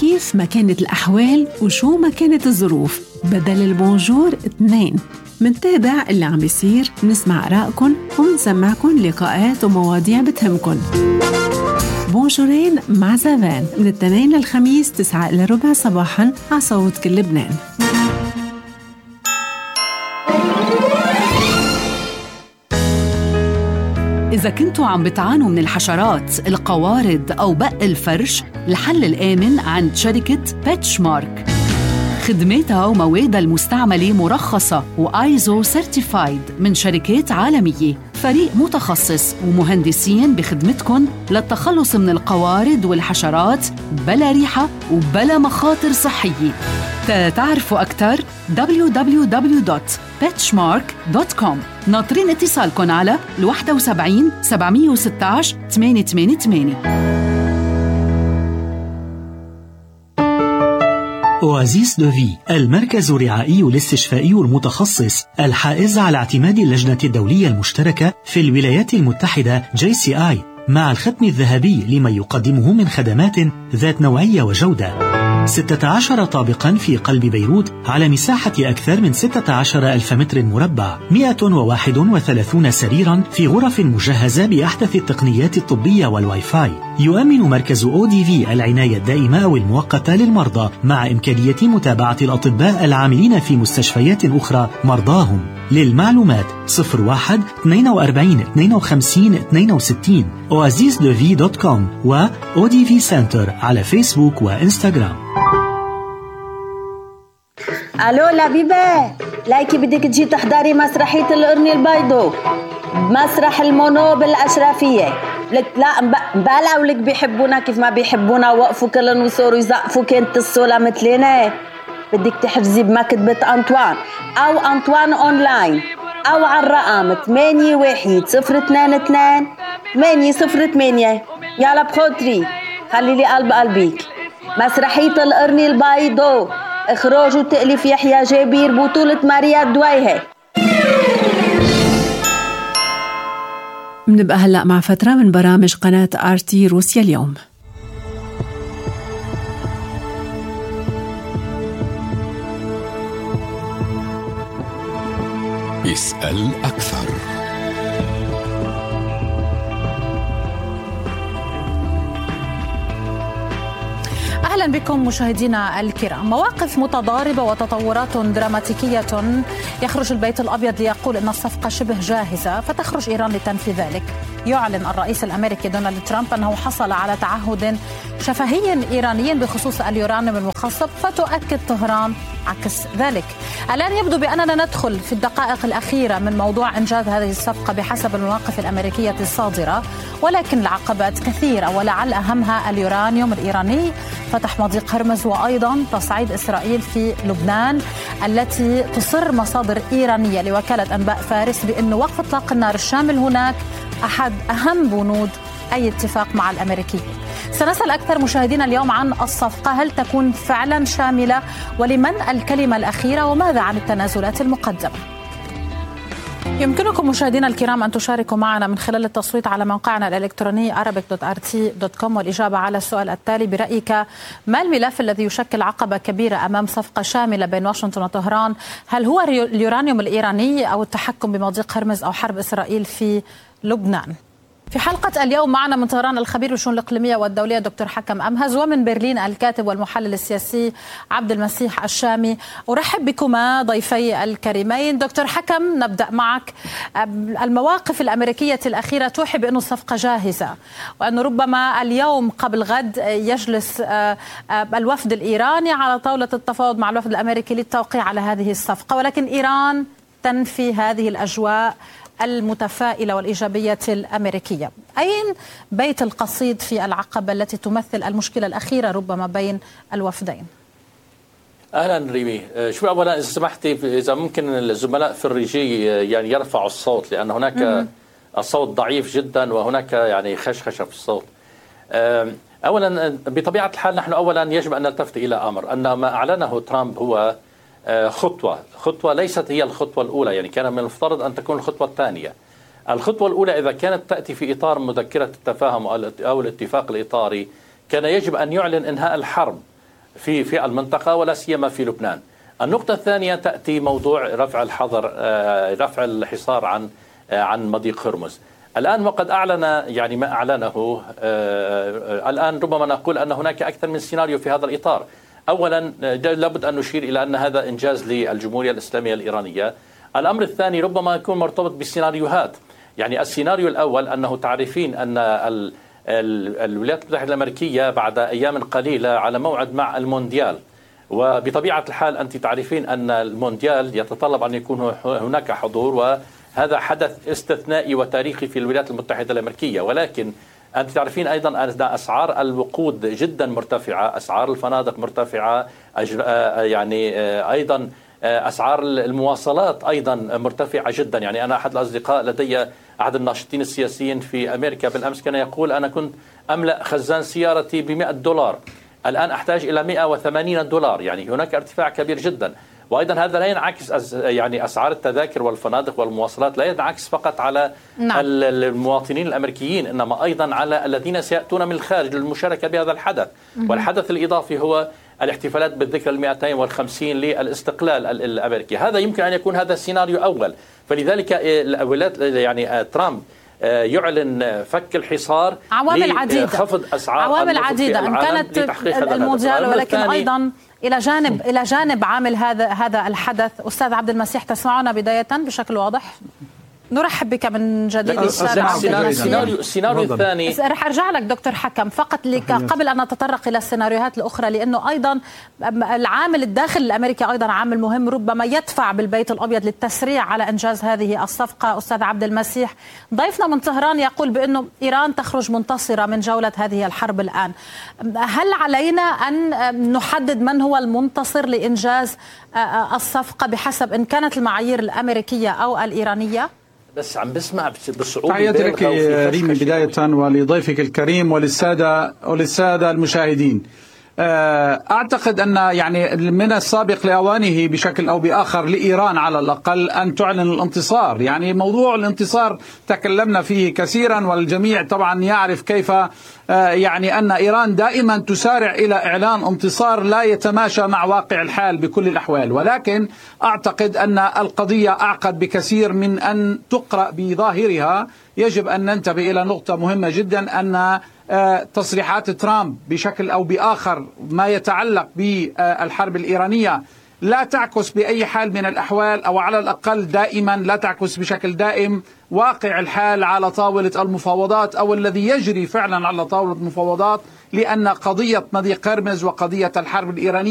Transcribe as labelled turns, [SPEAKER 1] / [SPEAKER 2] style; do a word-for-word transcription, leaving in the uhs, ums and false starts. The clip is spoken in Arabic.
[SPEAKER 1] كيف ما كانت الأحوال وشو ما كانت الظروف، بدل البونجور اثنين. منتابع اللي عم بيصير، نسمع آرائكم ونسمعكم لقاءات ومواضيع بتهمكن. بونجورين مع زافان من الاثنين للخميس تسعة إلى ربع صباحاً على صوت كل لبنان.
[SPEAKER 2] إذا كنتوا عم بتعانوا من الحشرات، القوارض أو بق الفرش، الحل الآمن عند شركة بيتشمارك. خدماتها وموادها المستعملة مرخصة وآيزو سيرتيفايد من شركات عالمية. فريق متخصص ومهندسين بخدمتكم للتخلص من القوارض والحشرات بلا ريحة وبلا مخاطر صحية. تعرفوا أكتر دبليو دبليو دبليو دوت بيتشمارك دوت كوم. ناطرين اتصالكم على واحد سبعة سبعة واحد ستة ثمانية ثمانية ثمانية.
[SPEAKER 3] أوازيس دو في، المركز الرعائي الاستشفائي المتخصص الحائز على اعتماد اللجنة الدولية المشتركة في الولايات المتحدة جي سي آي، مع الختم الذهبي لما يقدمه من خدمات ذات نوعية وجودة. ستة عشر طابقاً في قلب بيروت على مساحة أكثر من ستة عشر ألف متر مربع، مئة وواحد وثلاثين سريراً في غرف مجهزة بأحدث التقنيات الطبية والواي فاي. يؤمن مركز أو دي في العناية الدائمة والمؤقتة للمرضى، مع إمكانية متابعة الأطباء العاملين في مستشفيات أخرى مرضاهم. للمعلومات صفر واحد اثنين وأربعين اثنين وخمسين اثنين وستين أوازيس دو في دوت كوم و أو دي في سنتر على فيسبوك وإنستغرام.
[SPEAKER 4] ألو لبيبة، لايكي بدك تجي تحضري مسرحية القرن البيضو بمسرح المونو بالأشرفية. لك لا مبالغ ولك بيحبونا كيف ما بيحبونا، وقفوا كلن وصوروا يزقفوا كنت الصولة مثلنا. بدك تحفزي بمكتبة أنطوان أو أنطوان أونلاين أو على الرقم ثمانية واحد صفر اثنين اثنين ثمانية صفر ثمانية. يلا بخاطري خلي لي قلب قلبك. مسرحية القرن البيضو، إخراج وتأليف يحيى جابير، بطولة ماريا دويهة.
[SPEAKER 1] منبقى هلأ مع فترة من برامج قناة آر تي روسيا اليوم.
[SPEAKER 5] اسأل أكثر.
[SPEAKER 6] أهلا بكم مشاهدينا الكرام. مواقف متضاربة وتطورات دراماتيكية. يخرج البيت الأبيض ليقول أن الصفقة شبه جاهزة، فتخرج إيران لتنفي ذلك. يعلن الرئيس الأمريكي دونالد ترامب أنه حصل على تعهد شفهي إيراني بخصوص اليورانيوم المخصب، فتؤكد طهران عكس ذلك. الآن يبدو بأننا ندخل في الدقائق الأخيرة من موضوع إنجاز هذه الصفقة بحسب المواقف الأمريكية الصادرة، ولكن العقبات كثيرة، ولعل أهمها اليورانيوم الإيراني، فتح مضيق هرمز، وأيضا تصعيد إسرائيل في لبنان التي تصر مصادر إيرانية لوكالة أنباء فارس بأن وقف إطلاق النار الشامل هناك أحد أهم بنود أي اتفاق مع الأمريكيين. سنسأل أكثر مشاهدينا اليوم عن الصفقة، هل تكون فعلا شاملة؟ ولمن الكلمة الأخيرة؟ وماذا عن التنازلات المقدمة؟ يمكنكم مشاهدينا الكرام أن تشاركوا معنا من خلال التصويت على موقعنا الإلكتروني arabic دوت آر تي دوت كوم والإجابة على السؤال التالي: برأيك ما الملف الذي يشكل عقبة كبيرة أمام صفقة شاملة بين واشنطن وطهران؟ هل هو اليورانيوم الإيراني أو التحكم بمضيق هرمز أو حرب إسرائيل في لبنان؟ في حلقة اليوم معنا من طهران الخبير بالشؤون الإقليمية والدولية دكتور حكم أمهز، ومن برلين الكاتب والمحلل السياسي عبد المسيح الشامي. أرحب بكما ضيفي الكريمين. دكتور حكم، نبدأ معك. المواقف الأمريكية الأخيرة توحي بأن الصفقة جاهزة، وأنه ربما اليوم قبل غد يجلس الوفد الإيراني على طاولة التفاوض مع الوفد الأمريكي للتوقيع على هذه الصفقة، ولكن إيران تنفي هذه الأجواء المتفائلة والإيجابية الأمريكية. أين بيت القصيد في العقبة التي تمثل المشكلة الأخيرة ربما بين الوفدين؟
[SPEAKER 7] أهلا ريمي. شو أولا إذا سمحتي، إذا ممكن الزملاء في الريجي يعني يرفعوا الصوت، لأن هناك م- الصوت ضعيف جدا وهناك يعني خشخشة في الصوت. أولا بطبيعة الحال نحن أولا يجب أن نلتفت إلى أمر، أن ما أعلنه ترامب هو خطوة خطوة ليست هي الخطوة الأولى، يعني كان من المفترض أن تكون الخطوة الثانية. الخطوة الأولى إذا كانت تأتي في إطار مذكرة التفاهم أو الاتفاق الإطاري، كان يجب أن يعلن إنهاء الحرب في في المنطقة ولا سيما في لبنان. النقطة الثانية تأتي موضوع رفع الحظر رفع الحصار عن عن مضيق هرمز. الآن وقد أعلن يعني ما أعلنه الآن ربما نقول أن هناك أكثر من سيناريو في هذا الإطار. أولا لابد أن نشير إلى أن هذا إنجاز للجمهورية الإسلامية الإيرانية. الأمر الثاني ربما يكون مرتبط بالسيناريوهات. يعني السيناريو الأول أنه تعرفين أن الولايات المتحدة الأمريكية بعد أيام قليلة على موعد مع المونديال، وبطبيعة الحال أنت تعرفين أن المونديال يتطلب أن يكون هناك حضور، وهذا حدث استثنائي وتاريخي في الولايات المتحدة الأمريكية. ولكن أنت تعرفين أيضا أن أسعار الوقود جدا مرتفعة، أسعار الفنادق مرتفعة، يعني أيضا أسعار المواصلات أيضا مرتفعة جدا. يعني أنا أحد الأصدقاء لدي أحد الناشطين السياسيين في أمريكا بالأمس كان يقول أنا كنت أملأ خزان سيارتي بمئة دولار، الآن أحتاج إلى مئة وثمانين دولار. يعني هناك ارتفاع كبير جدا. وأيضا هذا لا ينعكس يعني أسعار التذاكر والفنادق والمواصلات لا ينعكس فقط على نعم. المواطنين الأمريكيين، إنما أيضا على الذين سيأتون من الخارج للمشاركة بهذا الحدث. م- والحدث الإضافي هو الاحتفالات بالذكرى المئتين والخمسين للاستقلال الأمريكي. هذا يمكن أن يكون هذا السيناريو أول. فلذلك يعني ترامب يعلن فك الحصار
[SPEAKER 6] عوامل عديدة
[SPEAKER 7] خفض أسعار
[SPEAKER 6] عوامل عديدة إن كانت المونديال، ولكن أيضا إلى جانب إلى جانب عامل هذا هذا الحدث. أستاذ عبد المسيح تسمعنا بداية بشكل واضح؟ نرحب بك من جديد أستاذ عبد المسيح.
[SPEAKER 7] السيناريو الثاني
[SPEAKER 6] رح أرجع لك دكتور حكم فقط لك قبل أن نتطرق إلى السيناريوهات الأخرى، لأنه أيضا العامل الداخل الأمريكي أيضا عامل مهم ربما يدفع بالبيت الأبيض للتسريع على إنجاز هذه الصفقة. أستاذ عبد المسيح، ضيفنا من طهران يقول بأنه إيران تخرج منتصرة من جولة هذه الحرب الآن. هل علينا أن نحدد من هو المنتصر لإنجاز الصفقة بحسب إن كانت المعايير الأمريكية أو الإيرانية؟
[SPEAKER 7] بس عم بسمع بصعوبة.
[SPEAKER 8] تحياتي لك ريمي بداية ولضيفك الكريم وللسادة وللسادة المشاهدين. أعتقد أن يعني من السابق لأوانه بشكل أو بآخر لإيران على الأقل أن تعلن الانتصار. يعني موضوع الانتصار تكلمنا فيه كثيرا، والجميع طبعا يعرف كيف يعني أن إيران دائما تسارع إلى إعلان انتصار لا يتماشى مع واقع الحال بكل الأحوال. ولكن أعتقد أن القضية أعقد بكثير من أن تقرأ بظاهرها. يجب أن ننتبه إلى نقطة مهمة جدا، أن تصريحات ترامب بشكل أو بآخر ما يتعلق بالحرب الإيرانية لا تعكس بأي حال من الأحوال، أو على الأقل دائما لا تعكس بشكل دائم واقع الحال على طاولة المفاوضات أو الذي يجري فعلا على طاولة المفاوضات، لأن قضية مضيق هرمز وقضية الحرب الإيرانية